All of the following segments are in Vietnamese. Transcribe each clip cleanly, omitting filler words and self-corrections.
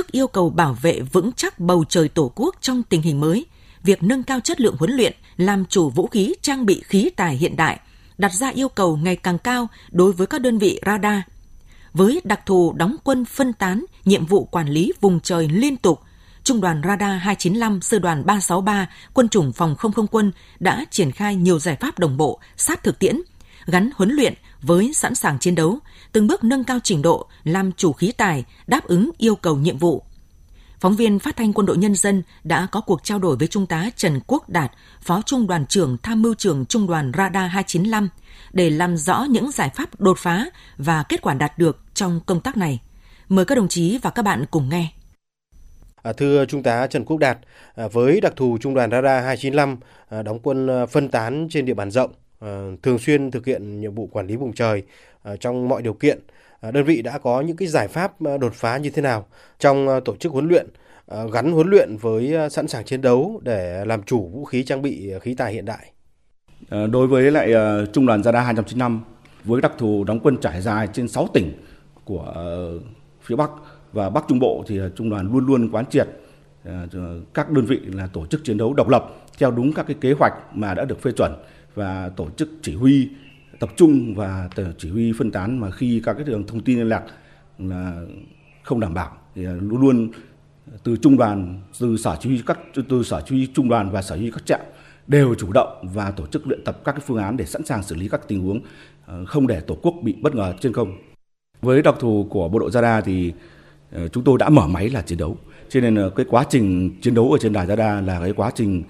trước yêu cầu bảo vệ vững chắc bầu trời Tổ quốc trong tình hình mới, việc nâng cao chất lượng huấn luyện, làm chủ vũ khí, trang bị khí tài hiện đại, đặt ra yêu cầu ngày càng cao đối với các đơn vị radar. Với đặc thù đóng quân phân tán, nhiệm vụ quản lý vùng trời liên tục, Trung đoàn Radar 295, Sư đoàn 363, Quân chủng Phòng không không quân đã triển khai nhiều giải pháp đồng bộ, sát thực tiễn, gắn huấn luyện với sẵn sàng chiến đấu, từng bước nâng cao trình độ, làm chủ khí tài, đáp ứng yêu cầu nhiệm vụ. Phóng viên Phát thanh Quân đội Nhân dân đã có cuộc trao đổi với Trung tá Trần Quốc Đạt, Phó Trung đoàn trưởng Tham mưu trưởng Trung đoàn Radar 295, để làm rõ những giải pháp đột phá và kết quả đạt được trong công tác này. Mời các đồng chí và các bạn cùng nghe. Thưa Trung tá Trần Quốc Đạt, với đặc thù Trung đoàn Radar 295 đóng quân phân tán trên địa bàn rộng, thường xuyên thực hiện nhiệm vụ quản lý vùng trời trong mọi điều kiện, đơn vị đã có những cái giải pháp đột phá như thế nào trong tổ chức huấn luyện, gắn huấn luyện với sẵn sàng chiến đấu để làm chủ vũ khí, trang bị khí tài hiện đại? Đối với lại Trung đoàn Radar 295, với đặc thù đóng quân trải dài trên 6 tỉnh của phía Bắc và Bắc Trung Bộ, thì Trung đoàn luôn luôn quán triệt các đơn vị là tổ chức chiến đấu độc lập theo đúng các cái kế hoạch mà đã được phê chuẩn, và tổ chức chỉ huy tập trung và chỉ huy phân tán mà khi các cái đường thông tin liên lạc là không đảm bảo thì luôn luôn từ trung đoàn, từ sở chỉ huy trung đoàn và sở chỉ huy các trạm đều chủ động và tổ chức luyện tập các cái phương án để sẵn sàng xử lý các tình huống không để Tổ quốc bị bất ngờ trên không. Với đặc thù của bộ đội radar thì chúng tôi đã mở máy là chiến đấu, cho nên là cái quá trình chiến đấu ở trên đài radar là cái quá trình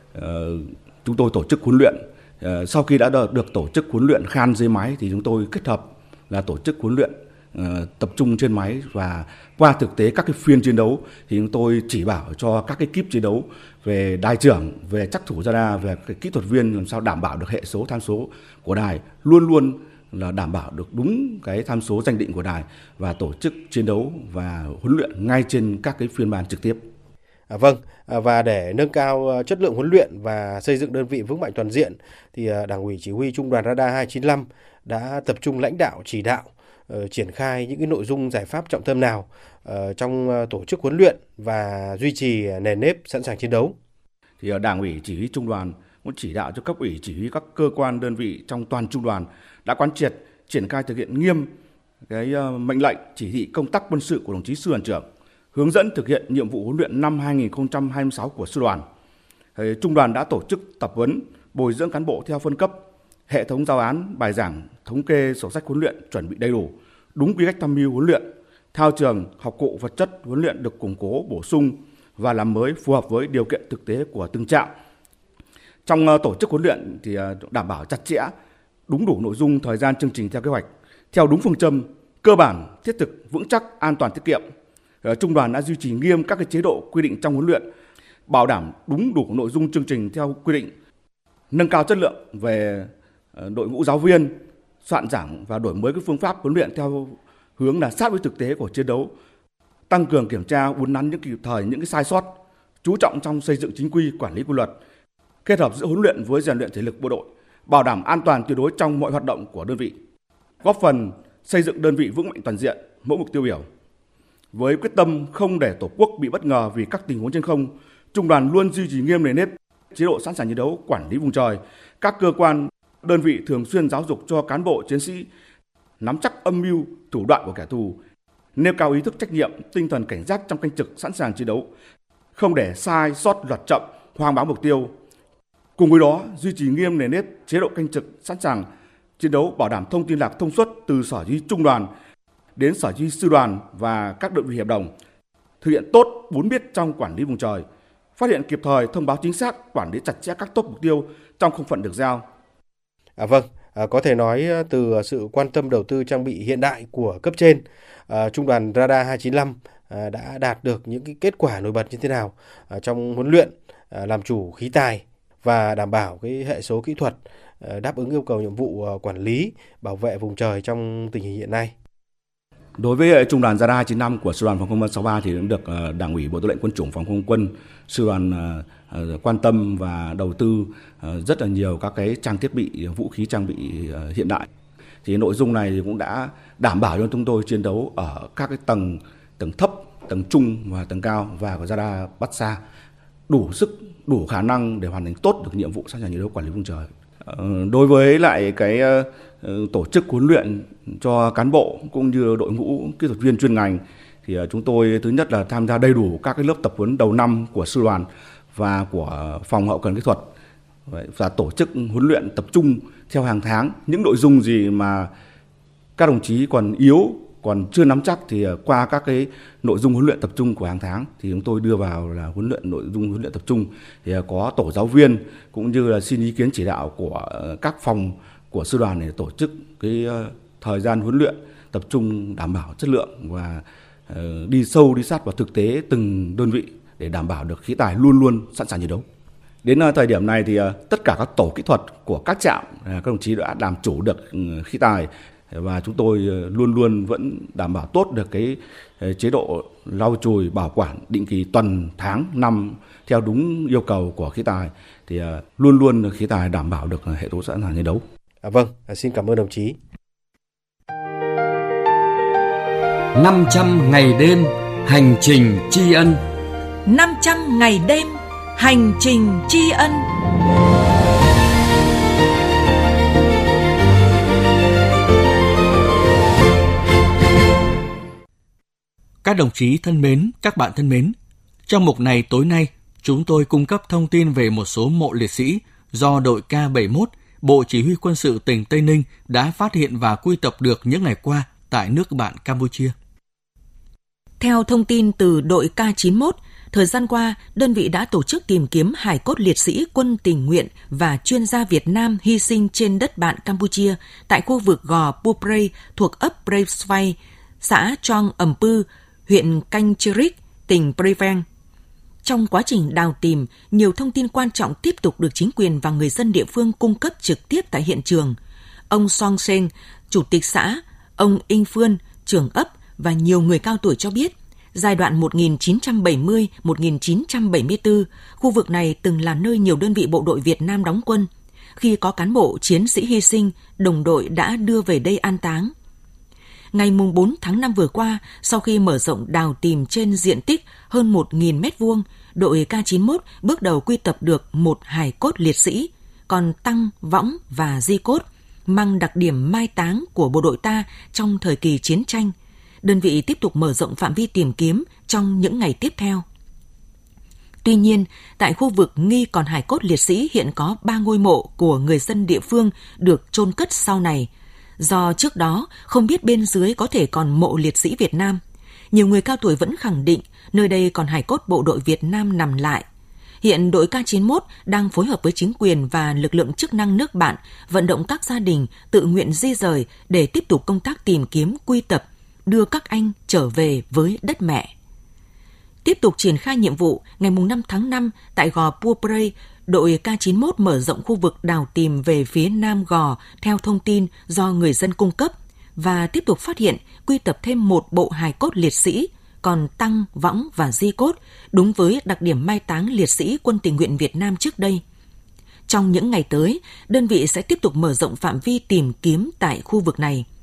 chúng tôi tổ chức huấn luyện. Sau khi đã được tổ chức huấn luyện khan dưới máy thì chúng tôi kết hợp là tổ chức huấn luyện tập trung trên máy, và qua thực tế các cái phiên chiến đấu thì chúng tôi chỉ bảo cho các cái kíp chiến đấu về đài trưởng, về trắc thủ radar, về cái kỹ thuật viên làm sao đảm bảo được hệ số tham số của đài, luôn luôn là đảm bảo được đúng cái tham số danh định của đài, và tổ chức chiến đấu và huấn luyện ngay trên các cái phiên bản trực tiếp. Vâng, và để nâng cao chất lượng huấn luyện và xây dựng đơn vị vững mạnh toàn diện thì Đảng ủy Chỉ huy Trung đoàn Radar 295 đã tập trung lãnh đạo chỉ đạo triển khai những cái nội dung giải pháp trọng tâm nào trong tổ chức huấn luyện và duy trì nền nếp sẵn sàng chiến đấu. Thì Đảng ủy Chỉ huy Trung đoàn cũng chỉ đạo cho cấp ủy chỉ huy các cơ quan đơn vị trong toàn trung đoàn đã quán triệt triển khai thực hiện nghiêm cái mệnh lệnh chỉ thị công tác quân sự của đồng chí sư đoàn trưởng, hướng dẫn thực hiện nhiệm vụ huấn luyện năm 2026 của sư đoàn. Trung đoàn đã tổ chức tập huấn, bồi dưỡng cán bộ theo phân cấp, hệ thống giáo án, bài giảng, thống kê, sổ sách huấn luyện chuẩn bị đầy đủ, đúng quy cách tham mưu huấn luyện, thao trường, học cụ, vật chất huấn luyện được củng cố, bổ sung và làm mới phù hợp với điều kiện thực tế của từng trạm. Trong tổ chức huấn luyện thì đảm bảo chặt chẽ, đúng đủ nội dung, thời gian, chương trình theo kế hoạch, theo đúng phương châm cơ bản, thiết thực, vững chắc, an toàn, tiết kiệm. Trung đoàn đã duy trì nghiêm các cái chế độ quy định trong huấn luyện, bảo đảm đúng đủ nội dung chương trình theo quy định, nâng cao chất lượng về đội ngũ giáo viên, soạn giảng và đổi mới các phương pháp huấn luyện theo hướng là sát với thực tế của chiến đấu, tăng cường kiểm tra, uốn nắn những kịp thời những cái sai sót, chú trọng trong xây dựng chính quy, quản lý quy luật, kết hợp giữa huấn luyện với rèn luyện thể lực bộ đội, bảo đảm an toàn tuyệt đối trong mọi hoạt động của đơn vị, góp phần xây dựng đơn vị vững mạnh toàn diện, mẫu mực tiêu biểu. Với quyết tâm không để Tổ quốc bị bất ngờ vì các tình huống trên không, Trung đoàn luôn duy trì nghiêm nền nếp chế độ sẵn sàng chiến đấu, quản lý vùng trời. Các cơ quan, đơn vị thường xuyên giáo dục cho cán bộ chiến sĩ nắm chắc âm mưu, thủ đoạn của kẻ thù, nêu cao ý thức trách nhiệm, tinh thần cảnh giác trong canh trực sẵn sàng chiến đấu, không để sai sót, lọt chậm, hoang báo mục tiêu. Cùng với đó, duy trì nghiêm nền nếp chế độ canh trực sẵn sàng chiến đấu, bảo đảm thông tin lạc thông suốt từ sở chỉ huy trung đoàn đến sở chỉ huy sư đoàn và các đơn vị hiệp đồng, thực hiện tốt 4 biết trong quản lý vùng trời, phát hiện kịp thời, thông báo chính xác, quản lý chặt chẽ các tốt mục tiêu trong không phận được giao. Vâng, có thể nói từ sự quan tâm đầu tư trang bị hiện đại của cấp trên, Trung đoàn Radar 295 đã đạt được những cái kết quả nổi bật như thế nào trong huấn luyện, làm chủ khí tài và đảm bảo cái hệ số kỹ thuật đáp ứng yêu cầu nhiệm vụ quản lý, bảo vệ vùng trời trong tình hình hiện nay. Đối với Trung đoàn Radar 295 của Sư đoàn Phòng không 363 thì cũng được Đảng ủy Bộ Tư lệnh Quân chủng Phòng không quân Sư đoàn quan tâm và đầu tư rất là nhiều các cái trang thiết bị, vũ khí trang bị hiện đại. Thì nội dung này thì cũng đã đảm bảo cho chúng tôi chiến đấu ở các cái tầng thấp tầng trung và tầng cao và có radar bắt xa, đủ sức, đủ khả năng để hoàn thành tốt được nhiệm vụ sẵn sàng chiến đấu quản lý vùng trời. Đối với lại cái tổ chức huấn luyện cho cán bộ cũng như đội ngũ kỹ thuật viên chuyên ngành thì chúng tôi thứ nhất là tham gia đầy đủ các cái lớp tập huấn đầu năm của sư đoàn và của phòng hậu cần kỹ thuật và tổ chức huấn luyện tập trung theo hàng tháng. Những nội dung gì mà các đồng chí còn yếu, còn chưa nắm chắc thì qua các cái nội dung huấn luyện tập trung của hàng tháng thì chúng tôi đưa vào là huấn luyện nội dung huấn luyện tập trung. Thì có tổ giáo viên cũng như là xin ý kiến chỉ đạo của các phòng của sư đoàn để tổ chức cái thời gian huấn luyện tập trung đảm bảo chất lượng và đi sâu đi sát vào thực tế từng đơn vị để đảm bảo được khí tài luôn luôn sẵn sàng chiến đấu. Đến thời điểm này thì tất cả các tổ kỹ thuật của các trạm các đồng chí đã làm chủ được khí tài và chúng tôi luôn luôn vẫn đảm bảo tốt được cái chế độ lau chùi bảo quản định kỳ tuần tháng năm theo đúng yêu cầu của khí tài thì luôn luôn khí tài đảm bảo được hệ thống sẵn sàng chiến đấu. Vâng, xin cảm ơn đồng chí. 500 ngày đêm hành trình tri ân. 500 ngày đêm hành trình tri ân. Các đồng chí thân mến, các bạn thân mến, trong mục này tối nay, chúng tôi cung cấp thông tin về một số mộ liệt sĩ do đội K71, Bộ Chỉ huy Quân sự tỉnh Tây Ninh đã phát hiện và quy tập được những ngày qua tại nước bạn Campuchia. Theo thông tin từ đội K91, thời gian qua, đơn vị đã tổ chức tìm kiếm hài cốt liệt sĩ quân tình nguyện và chuyên gia Việt Nam hy sinh trên đất bạn Campuchia tại khu vực Gò Puprey thuộc ấp Preisvai, xã Chong Ẩm Pư, huyện Canh Chirik, tỉnh Prevang. Trong quá trình đào tìm, nhiều thông tin quan trọng tiếp tục được chính quyền và người dân địa phương cung cấp trực tiếp tại hiện trường. Ông Song Sen, chủ tịch xã, ông Inh Phương, trưởng ấp và nhiều người cao tuổi cho biết, giai đoạn 1970-1974, khu vực này từng là nơi nhiều đơn vị bộ đội Việt Nam đóng quân. Khi có cán bộ chiến sĩ hy sinh, đồng đội đã đưa về đây an táng. Ngày 4 tháng 5 vừa qua, sau khi mở rộng đào tìm trên diện tích hơn 1.000 m2, đội K91 bước đầu quy tập được một hài cốt liệt sĩ, còn tăng, võng và di cốt mang đặc điểm mai táng của bộ đội ta trong thời kỳ chiến tranh. Đơn vị tiếp tục mở rộng phạm vi tìm kiếm trong những ngày tiếp theo. Tuy nhiên, tại khu vực nghi còn hài cốt liệt sĩ hiện có 3 ngôi mộ của người dân địa phương được chôn cất sau này. Do trước đó không biết bên dưới có thể còn mộ liệt sĩ Việt Nam, nhiều người cao tuổi vẫn khẳng định nơi đây còn hài cốt bộ đội Việt Nam nằm lại. Hiện đội K91 đang phối hợp với chính quyền và lực lượng chức năng nước bạn vận động các gia đình tự nguyện di rời để tiếp tục công tác tìm kiếm quy tập, đưa các anh trở về với đất mẹ. Tiếp tục triển khai nhiệm vụ, ngày 5 tháng 5 tại Gò Puprey, đội K91 mở rộng khu vực đào tìm về phía nam Gò theo thông tin do người dân cung cấp và tiếp tục phát hiện, quy tập thêm một bộ hài cốt liệt sĩ, còn tăng, võng và di cốt đúng với đặc điểm mai táng liệt sĩ quân tình nguyện Việt Nam trước đây. Trong những ngày tới, đơn vị sẽ tiếp tục mở rộng phạm vi tìm kiếm tại khu vực này.